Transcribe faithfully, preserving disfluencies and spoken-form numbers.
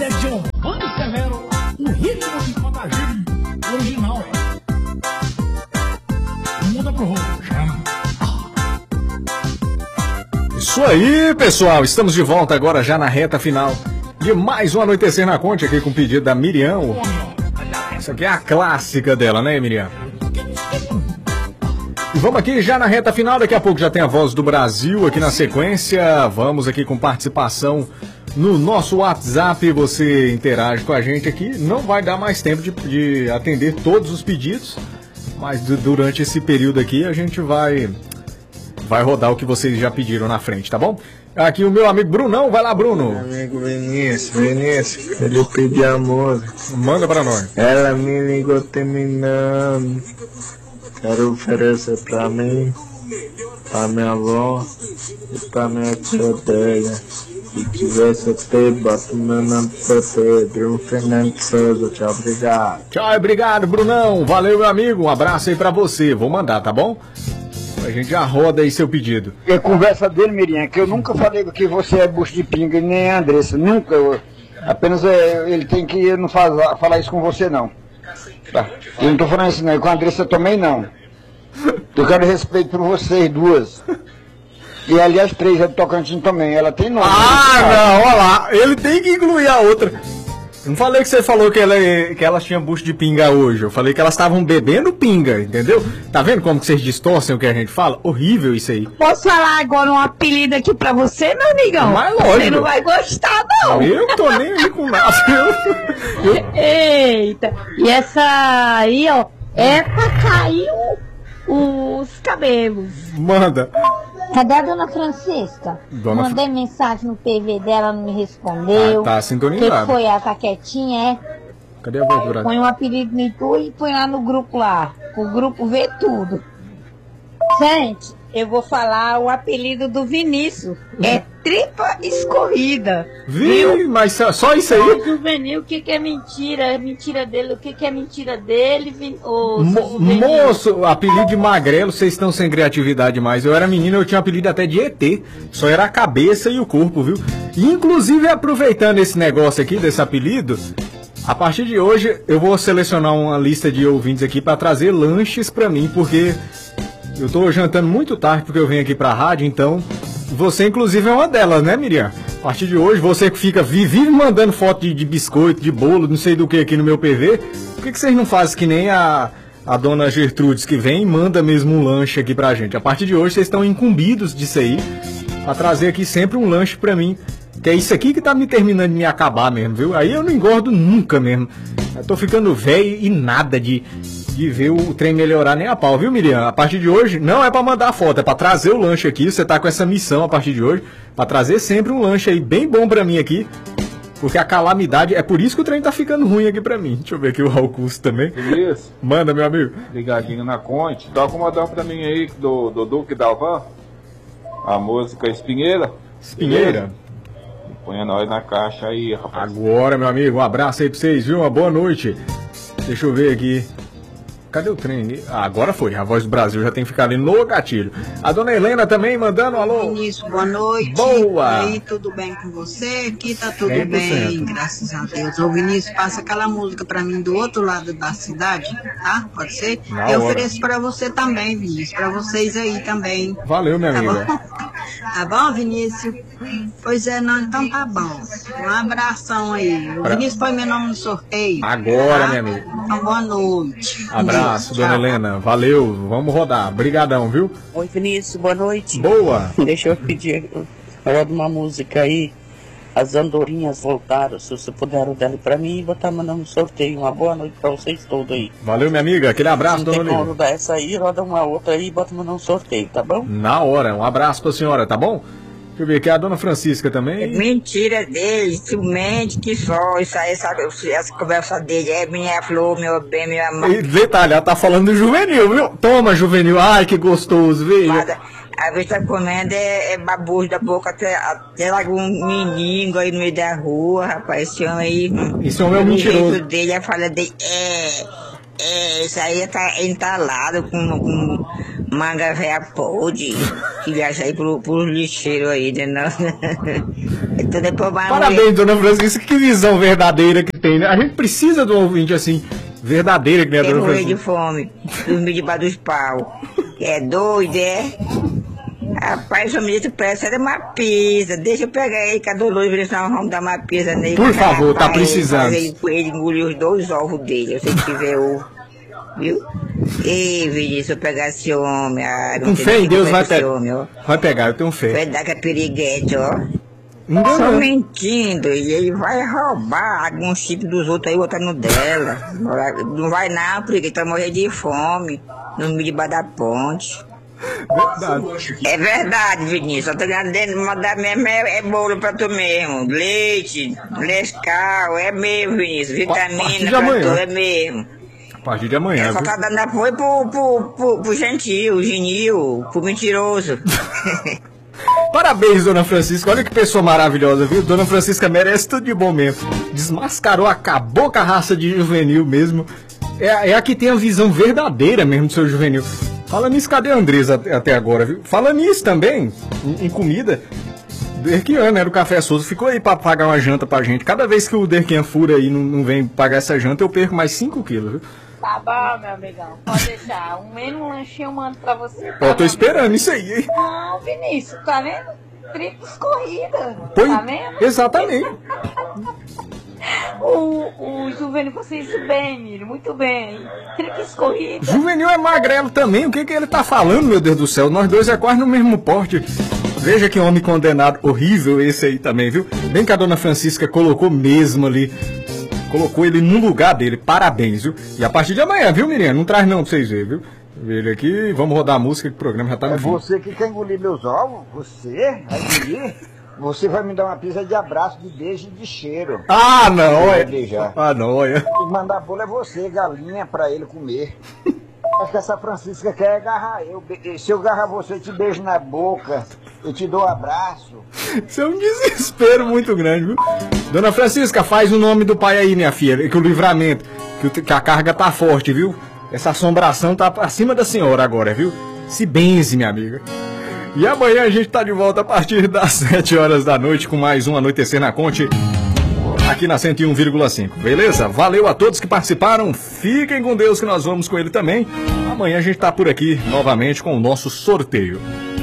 é John Bando Severo, o ritmo de contagia original. Muda pro rolo, chama. Isso aí, pessoal, estamos de volta agora já na reta final de mais um Anoitecer na Conte, aqui com o pedido da Miriam. Essa aqui é a clássica dela, né, Miriam? E vamos aqui já na reta final, daqui a pouco já tem a Voz do Brasil aqui na sequência. Vamos aqui com participação no nosso WhatsApp, você interage com a gente aqui. Não vai dar mais tempo de, de atender todos os pedidos, mas durante esse período aqui a gente vai... Vai rodar o que vocês já pediram na frente, tá bom? Aqui o meu amigo Brunão, vai lá, Bruno. Meu amigo Vinícius, Vinícius, ele pediu a música. Manda pra nós. Ela me ligou terminando. Quero oferecer pra mim, pra minha avó e pra minha tia dela. Se tivesse ter, bota o meu nome pra você, Bruno Fernando Souza. Tchau, obrigado. Tchau, obrigado, Brunão. Valeu, meu amigo. Um abraço aí pra você. Vou mandar, tá bom? A gente já roda aí seu pedido. A conversa dele, Miriam, que eu nunca falei que você é bucho de pinga e nem a Andressa. Nunca. Eu, apenas é, ele tem que não faz, falar isso com você, não. Tá? Eu não tô falando isso, não. E com a Andressa também, não. Eu quero respeito por vocês duas. E aliás, três é do Tocantins também. Ela tem nome. Ah, não, olha lá. Ele tem que incluir a outra. Eu não falei que você falou que, ela, que elas tinham bucho de pinga hoje. Eu falei que elas estavam bebendo pinga, entendeu? Tá vendo como que vocês distorcem o que a gente fala? Horrível isso aí. Posso falar agora um apelido aqui pra você, meu amigão? Mas lógico. Você não vai gostar, não. Eu tô nem aí com nada. Eu... Eu... Eita. E essa aí, ó, é pra cair o, os cabelos. Manda. Cadê a dona Francisca? Dona Mandei Fr... mensagem no P V dela, não me respondeu. Ah, tá sintonizado. O que foi? Ela tá quietinha, é? Cadê a voz do Brasil? Põe um apelido no tu e põe lá no grupo lá. O grupo vê tudo. Gente, eu vou falar o apelido do Vinícius. É tripa escorrida. Viu? Mas só, só isso aí? O Juvenil, o que, que é mentira? É mentira dele, o que, que é mentira dele? Vin... Oh, Mo moço, apelido de magrelo, vocês estão sem criatividade demais. Eu era menino, eu tinha apelido até de E T. Só era a cabeça e o corpo, viu? Inclusive, aproveitando esse negócio aqui, desse apelido, a partir de hoje eu vou selecionar uma lista de ouvintes aqui para trazer lanches para mim, porque eu tô jantando muito tarde porque eu venho aqui pra rádio, então você inclusive é uma delas, né, Miriam? A partir de hoje, você que fica vive mandando foto de, de biscoito, de bolo, não sei do que aqui no meu P V, por que, que vocês não fazem que nem a, a dona Gertrudes que vem e manda mesmo um lanche aqui pra gente? A partir de hoje vocês estão incumbidos disso aí, pra trazer aqui sempre um lanche pra mim, que é isso aqui que tá me terminando de me acabar mesmo, viu? Aí eu não engordo nunca mesmo, eu tô ficando velho e nada de... de ver o trem melhorar nem a pau, viu, Miriam? A partir de hoje, não é pra mandar foto, é pra trazer o lanche aqui. Você tá com essa missão a partir de hoje, pra trazer sempre um lanche aí bem bom pra mim aqui, porque a calamidade, é por isso que o trem tá ficando ruim aqui pra mim. Deixa eu ver aqui o Raul Custo também. Isso. Manda, meu amigo. Ligadinho na Conte. Toca uma dama pra mim aí, do, do Duque Dalvan. A música Espinheira. Espinheira? Põe nós na caixa aí, rapaz. Agora, meu amigo, um abraço aí pra vocês, viu? Uma boa noite. Deixa eu ver aqui. Cadê o trem? Ah, agora foi. A Voz do Brasil já tem que ficar ali no gatilho. A dona Helena também mandando um alô. Vinícius, boa noite. Boa. E aí, tudo bem com você? Aqui tá tudo cem por cento. bem, graças a Deus. Ô Vinícius, passa aquela música pra mim do outro lado da cidade, tá? Pode ser? Na Eu hora. ofereço pra você também, Vinícius. Pra vocês aí também. Valeu, minha Tá amiga. bom? Tá bom, Vinícius? Pois é, não, então tá bom. Um abração aí. O Pra- Vinícius põe meu nome no sorteio. Agora, tá? minha amiga. Então, boa noite. Abraço, Beijo, dona tchau. Helena. Valeu, vamos rodar. Brigadão, viu? Oi, Vinícius, boa noite. Boa. Deixa eu pedir, falar de uma música aí. As andorinhas voltaram. Se você puder dar pra mim, vou estar mandando um sorteio. Uma boa noite pra vocês todos aí. Valeu, minha amiga. Aquele abraço, Se não dona tem como Helena. rodar essa aí, roda uma outra aí e bota mandar um sorteio, tá bom? Na hora. Um abraço pra senhora, tá bom? Deixa eu ver aqui a dona Francisca também. Mentira dele, isso mente que só, isso aí, sabe, essa conversa dele é minha flor, meu bem, minha mãe. E detalhe, ela tá falando do Juvenil, viu? Toma, Juvenil. Ai, que gostoso, veja. A vez tá comendo é, é babujo da boca, até, até lá um menino aí no meio da rua, rapaz, esse homem aí. Esse homem é um o mentiroso. jeito dele, a fala dele, é... É, isso aí tá entalado com, com manga velha podre, que viaja aí pro, pro lixeiro aí, né? Não? Então depois vai Parabéns, morrer. dona Francisca, que visão verdadeira que tem, né? A gente precisa de um ouvinte assim, verdadeira, que nem a Quer dona morrer de Francisca. fome, dormir debaixo dos pau. É doido, é? Rapaz, o ministro presta de uma pizza. Deixa eu pegar aí, que a Dolores ver se nós vamos dar uma pizza nele. Por favor, tá Rapaz, precisando. Fazer ele, ele engolir os dois ovos dele, se ele tiver ovo. Viu? Ei, Vinícius, se eu pegar esse homem, ah, não Com tem fé nem em que Deus pegar vai esse pegar. homem, ó. Vai pegar, eu tenho fé. Vai dar que é piriguete, ó. Não deu Só não. mentindo, e ele vai roubar algum chip dos outros aí, botar no dela. Não vai- Não vai não, porque ele tá morrendo de fome, no meio debaixo da ponte. Verdade. É verdade, Vinícius, só tô ganhando dentro, mandar mesmo é, é bolo pra tu mesmo. Leite, Nescau, é mesmo, Vinícius. A partir Vitamina de pra amanhã. tu, é mesmo. A partir de amanhã, Só viu? tá dando apoio pro, pro, pro, pro gentil, genil, pro mentiroso. Parabéns, dona Francisca. Olha que pessoa maravilhosa, viu? Dona Francisca merece tudo de bom mesmo. Desmascarou, acabou com a raça de juvenil mesmo. É, é a que tem a visão verdadeira mesmo do seu juvenil. Fala nisso, cadê a Andresa até- até agora, viu? Fala nisso também, em, em comida. Derquian, né, do Café Souza, ficou aí pra pagar uma janta pra gente. Cada vez que o Derquian fura aí e não, não vem pagar essa janta, eu perco mais cinco quilos, viu? Tá bom, meu amigão. Pode deixar. Um menos um lanchinho eu mando pra você. Ó, eu tô esperando isso aí, hein? Não, Vinícius, tá vendo? Triplos corrida. Põe- Tá vendo? Exatamente. O, o Juvenil você isso bem, Miro. Muito bem. Triplos corrida. Juvenil é magrelo também, o que que ele tá falando, meu Deus do céu? Nós dois é quase no mesmo porte. Veja que homem condenado horrível esse aí também, viu? Bem que a dona Francisca colocou mesmo ali, colocou ele no lugar dele, parabéns, viu? E a partir de amanhã, viu, Miriam? Não traz não pra vocês verem, viu? Ele aqui, vamos rodar a música que o programa já tá no É fim. você que quer engolir meus ovos? Você? Vai engolir? Você vai me dar uma pizza de abraço, de beijo e de cheiro. Ah, não, Vai olha. beijar. Ah, não, olha. E mandar bolo é você, galinha, pra ele comer. Acho que essa Francisca quer agarrar eu. Be- Se eu agarrar você, eu te beijo na boca, eu te dou um abraço. Isso é um desespero muito grande, viu? Dona Francisca, faz o nome do pai aí, minha filha, que o livramento, que, o- que a carga tá forte, viu? Essa assombração tá acima da senhora agora, viu? Se benze, minha amiga. E amanhã a gente tá de volta a partir das sete horas da noite com mais um Anoitecer na Conte, aqui na cento e um vírgula cinco, beleza? Valeu a todos que participaram, fiquem com Deus que nós vamos com ele também. Amanhã a gente tá por aqui novamente com o nosso sorteio.